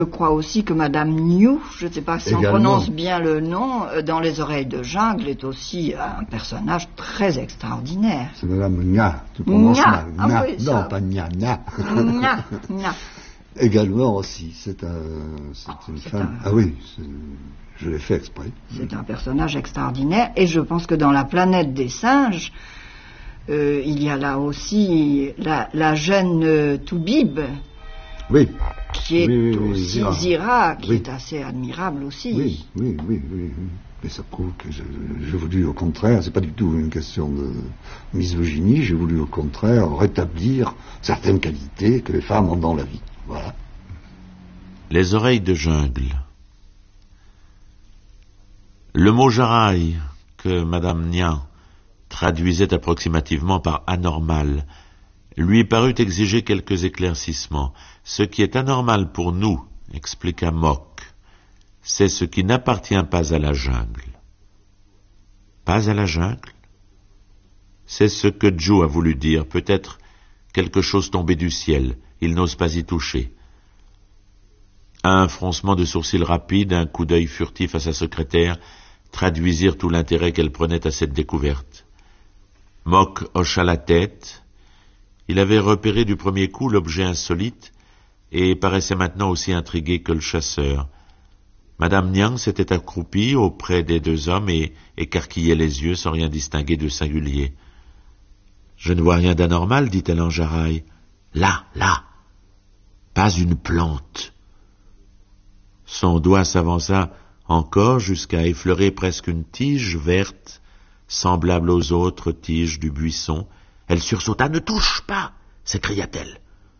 Je crois aussi que Madame New, je ne sais pas si on prononce bien le nom, dans Les Oreilles de Jungle, est aussi un personnage très extraordinaire. C'est Madame Nya, tu prononces mal. Ah oui, non, pas Nya, Nya. Nya. Également aussi, c'est une femme. Ah oui, je l'ai fait exprès. C'est un personnage extraordinaire, et je pense que dans La Planète des Singes, il y a là aussi la jeune Toubib. Oui. Qui est aussi Zira, qui est assez admirable aussi. Oui. Mais ça prouve que j'ai voulu, au contraire, c'est pas du tout une question de misogynie, j'ai voulu au contraire rétablir certaines qualités que les femmes ont dans la vie. Voilà. Les Oreilles de Jungle. Le mot jaraï, que Madame Nya traduisait approximativement par anormal, lui parut exiger quelques éclaircissements. Ce qui est anormal pour nous, expliqua Mock, c'est ce qui n'appartient pas à la jungle. Pas à la jungle? C'est ce que Joe a voulu dire, peut-être quelque chose tombé du ciel, il n'ose pas y toucher. Un froncement de sourcils rapide, un coup d'œil furtif à sa secrétaire, traduisirent tout l'intérêt qu'elle prenait à cette découverte. Mock hocha la tête. Il avait repéré du premier coup l'objet insolite et paraissait maintenant aussi intrigué que le chasseur. Madame Nyang s'était accroupie auprès des deux hommes et écarquillait les yeux sans rien distinguer de singulier. « Je ne vois rien d'anormal, dit-elle en jaraï. Là, pas une plante. » Son doigt s'avança encore jusqu'à effleurer presque une tige verte, semblable aux autres tiges du buisson. Elle sursauta. « Ne touche pas !» s'écria-t-elle.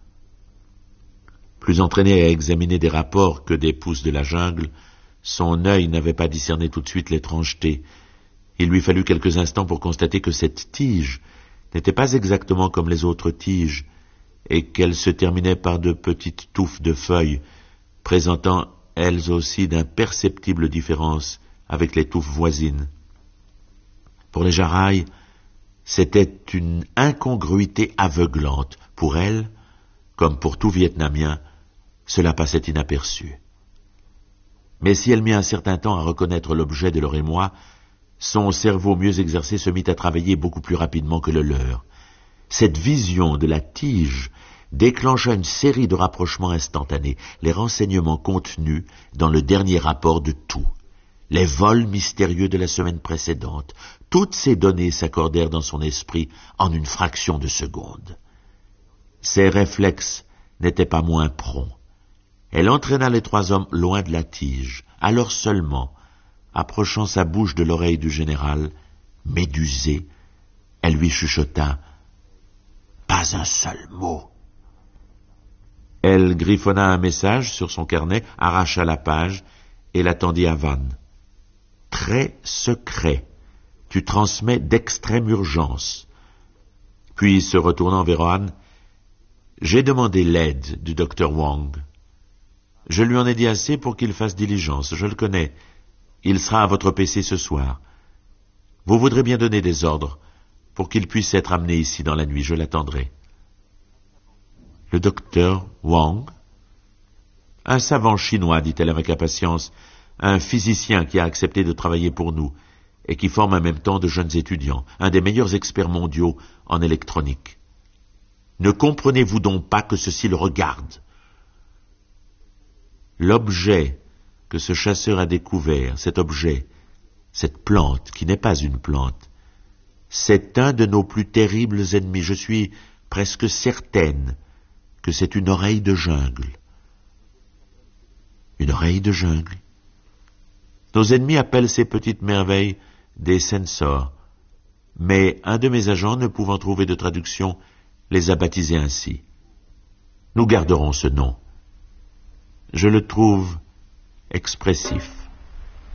Plus entraîné à examiner des rapports que des pousses de la jungle, son œil n'avait pas discerné tout de suite l'étrangeté. Il lui fallut quelques instants pour constater que cette tige n'était pas exactement comme les autres tiges, et qu'elle se terminait par de petites touffes de feuilles, présentant elles aussi d'imperceptibles différences avec les touffes voisines. Pour les jaraïs, c'était une incongruité aveuglante. Pour elle, comme pour tout Vietnamien, cela passait inaperçu. Mais si elle mit un certain temps à reconnaître l'objet de leur émoi, son cerveau mieux exercé se mit à travailler beaucoup plus rapidement que le leur. Cette vision de la tige déclencha une série de rapprochements instantanés, les renseignements contenus dans le dernier rapport de tout. Les vols mystérieux de la semaine précédente, toutes ces données s'accordèrent dans son esprit en une fraction de seconde. Ses réflexes n'étaient pas moins prompts. Elle entraîna les trois hommes loin de la tige. Alors seulement, approchant sa bouche de l'oreille du général, médusée, elle lui chuchota « Pas un seul mot !» Elle griffonna un message sur son carnet, arracha la page et la tendit à Van. « Très secret. Tu transmets d'extrême urgence. » Puis, se retournant vers Rohan, « J'ai demandé l'aide du docteur Wang. Je lui en ai dit assez pour qu'il fasse diligence, je le connais. Il sera à votre PC ce soir. Vous voudrez bien donner des ordres pour qu'il puisse être amené ici dans la nuit, je l'attendrai. » Le docteur Wang? Un savant chinois, dit-elle avec impatience, un physicien qui a accepté de travailler pour nous et qui forme en même temps de jeunes étudiants, un des meilleurs experts mondiaux en électronique. Ne comprenez-vous donc pas que ceci le regarde? L'objet que ce chasseur a découvert, cet objet, cette plante, qui n'est pas une plante, c'est un de nos plus terribles ennemis. Je suis presque certaine que c'est une oreille de jungle. Une oreille de jungle. Nos ennemis appellent ces petites merveilles des sensors, mais un de mes agents, ne pouvant trouver de traduction, les a baptisés ainsi. Nous garderons ce nom. Je le trouve expressif.